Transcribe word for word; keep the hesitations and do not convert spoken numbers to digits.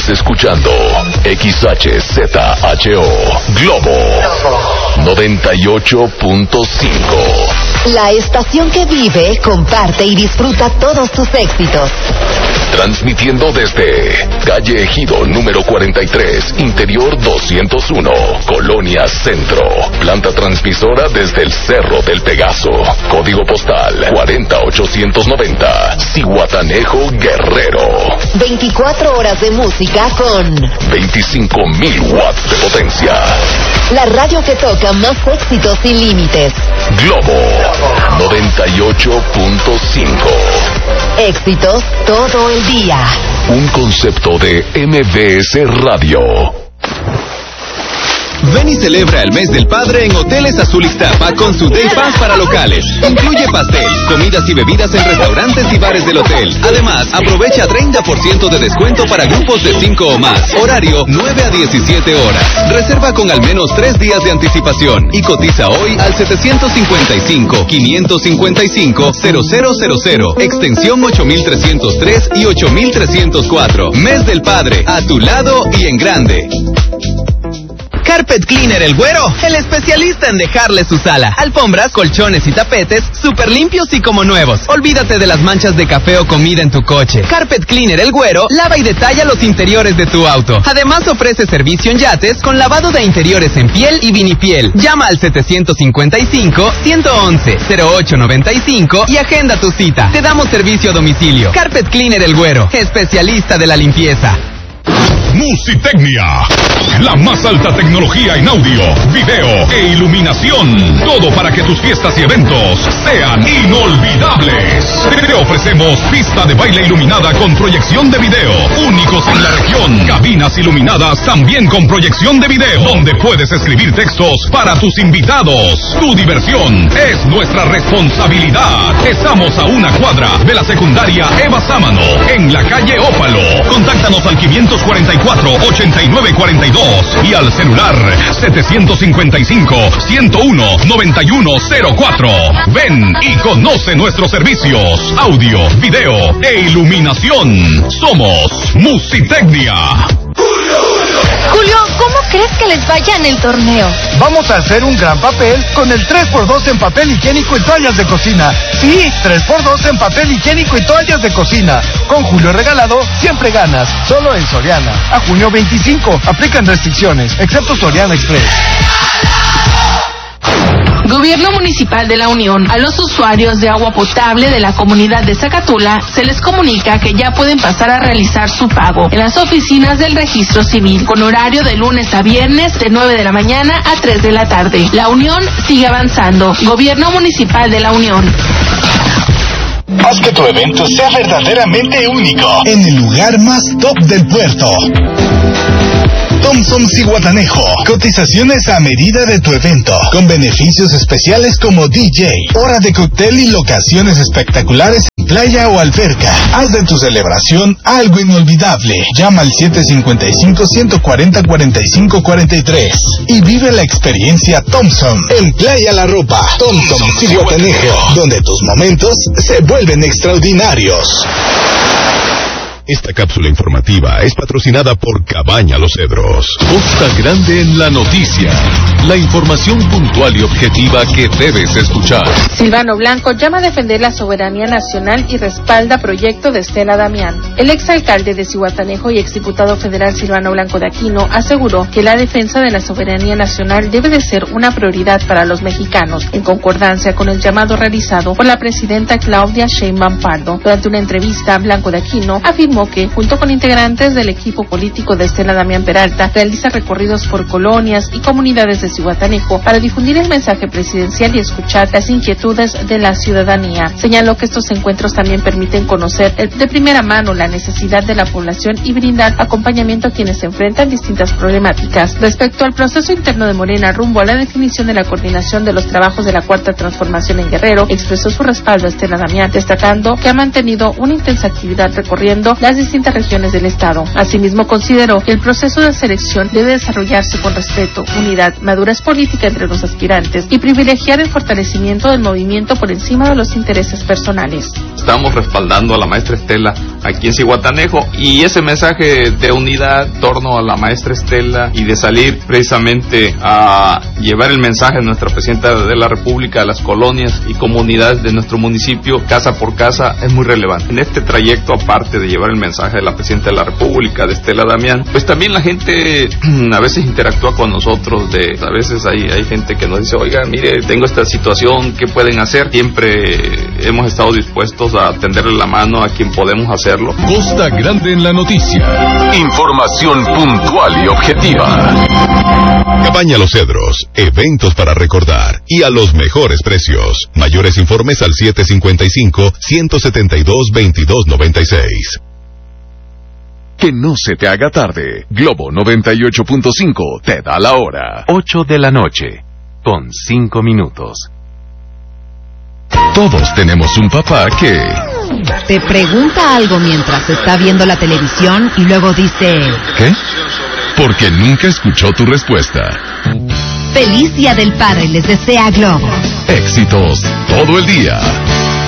Estás escuchando X H Z H O Globo noventa y ocho punto cinco. La estación que vive, comparte y disfruta todos tus éxitos. Transmitiendo desde calle Ejido número cuarenta y tres, interior doscientos uno, Colonia Centro. Planta transmisora desde el Cerro del Pegaso. Código postal cuarenta ochocientos noventa, Zihuatanejo, Guerrero. veinticuatro horas de música con veinticinco mil watts de potencia. La radio que toca más éxitos sin límites. Globo noventa y ocho punto cinco. Éxitos todo el día. Un concepto de M B S Radio. Ven y celebra el mes del padre en Hoteles Azul Ixtapa con su Day Pass para locales. Incluye pastel, comidas y bebidas en restaurantes y bares del hotel. Además, aprovecha treinta por ciento de descuento para grupos de cinco o más. Horario nueve a diecisiete horas. Reserva con al menos tres días de anticipación y cotiza hoy al setecientos cincuenta y cinco, quinientos cincuenta y cinco, cero cero cero cero. Extensión ocho mil trescientos tres y ocho mil trescientos cuatro. Mes del padre, a tu lado y en grande. Carpet Cleaner El Güero, el especialista en dejarle su sala. Alfombras, colchones y tapetes súper limpios y como nuevos. Olvídate de las manchas de café o comida en tu coche. Carpet Cleaner El Güero lava y detalla los interiores de tu auto. Además ofrece servicio en yates con lavado de interiores en piel y vinipiel. Llama al setecientos cincuenta y cinco, ciento once, cero ocho noventa y cinco y agenda tu cita. Te damos servicio a domicilio. Carpet Cleaner El Güero, especialista de la limpieza. Musitecnia, la más alta tecnología en audio, video e iluminación. Todo para que tus fiestas y eventos sean inolvidables. Te ofrecemos pista de baile iluminada con proyección de video, únicos en la región. Cabinas iluminadas también con proyección de video, donde puedes escribir textos para tus invitados. Tu diversión es nuestra responsabilidad. Estamos a una cuadra de la secundaria Eva Sámano, en la calle Ópalo. Contáctanos al quinientos cuarenta y cuatro, ochenta y nueve cuarenta y dos y al celular setecientos cincuenta y cinco, ciento uno, noventa y uno cero cuatro. Ven y conoce nuestros servicios, audio, video e iluminación. Somos Musitecnia. Julio, ¿cómo crees que les vaya en el torneo? Vamos a hacer un gran papel con el tres por dos en papel higiénico y toallas de cocina. Sí, tres por dos en papel higiénico y toallas de cocina. Con Julio regalado, siempre ganas. Solo en Soriana. A junio veinticinco. Aplican restricciones, excepto Soriana Express. Gobierno Municipal de la Unión. A los usuarios de agua potable de la comunidad de Zacatula se les comunica que ya pueden pasar a realizar su pago en las oficinas del Registro Civil, con horario de lunes a viernes de nueve de la mañana a tres de la tarde. La Unión sigue avanzando. Gobierno Municipal de la Unión. Haz que tu evento sea verdaderamente único en el lugar más top del puerto. Thompson Zihuatanejo. Cotizaciones a medida de tu evento, con beneficios especiales como D J, hora de cóctel y locaciones espectaculares en playa o alberca. Haz de tu celebración algo inolvidable. Llama al siete cinco cinco, uno cuatro cero, cuatro cinco cuatro tres y vive la experiencia Thompson en Playa La Ropa. Thompson Zihuatanejo, donde tus momentos se vuelven extraordinarios. Esta cápsula informativa es patrocinada por Cabaña Los Cedros. Costa Grande en la noticia. La información puntual y objetiva que debes escuchar. Silvano Blanco llama a defender la soberanía nacional y respalda proyecto de Estela Damián. El exalcalde de Zihuatanejo y exdiputado federal Silvano Blanco de Aquino aseguró que la defensa de la soberanía nacional debe de ser una prioridad para los mexicanos, en concordancia con el llamado realizado por la presidenta Claudia Sheinbaum Pardo. Durante una entrevista, Blanco de Aquino afirmó que, junto con integrantes del equipo político de Estela Damián Peralta, realiza recorridos por colonias y comunidades de Zihuatanejo para difundir el mensaje presidencial y escuchar las inquietudes de la ciudadanía. Señaló que estos encuentros también permiten conocer de primera mano la necesidad de la población y brindar acompañamiento a quienes se enfrentan distintas problemáticas. Respecto al proceso interno de Morena rumbo a la definición de la coordinación de los trabajos de la Cuarta Transformación en Guerrero, expresó su respaldo a Estela Damián, destacando que ha mantenido una intensa actividad recorriendo las distintas regiones del Estado. Asimismo, consideró que el proceso de selección debe desarrollarse con respeto, unidad, madurez política entre los aspirantes y privilegiar el fortalecimiento del movimiento por encima de los intereses personales. Estamos respaldando a la maestra Estela aquí en Zihuatanejo y ese mensaje de unidad en torno a la maestra Estela y de salir precisamente a llevar el mensaje de nuestra presidenta de la República a las colonias y comunidades de nuestro municipio, casa por casa, es muy relevante. En este trayecto, aparte de llevar el mensaje de la presidenta de la República, de Estela Damián, pues también la gente a veces interactúa con nosotros, de a veces hay, hay gente que nos dice, oiga, mire, tengo esta situación, ¿qué pueden hacer? Siempre hemos estado dispuestos a tenderle la mano a quien podemos hacerlo. Costa Grande en la noticia. Información puntual y objetiva. Cabaña Los Cedros, eventos para recordar y a los mejores precios. Mayores informes al siete cinco cinco, uno siete dos, veintidós noventa y seis. Que no se te haga tarde. Globo noventa y ocho punto cinco te da la hora. ocho de la noche, con cinco minutos. Todos tenemos un papá que... te pregunta algo mientras está viendo la televisión y luego dice... ¿qué? Porque nunca escuchó tu respuesta. Feliz Día del Padre les desea Globo. Éxitos todo el día.